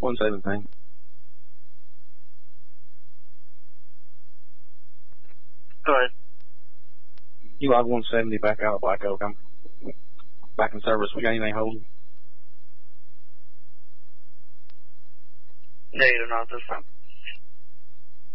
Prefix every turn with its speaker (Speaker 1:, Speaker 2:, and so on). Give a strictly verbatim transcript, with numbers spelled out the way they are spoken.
Speaker 1: one seventeen.
Speaker 2: Go ahead.
Speaker 1: You log one seventy back out of Black Oak. I'm back in service. We got anything holding?
Speaker 2: Negative, not this time.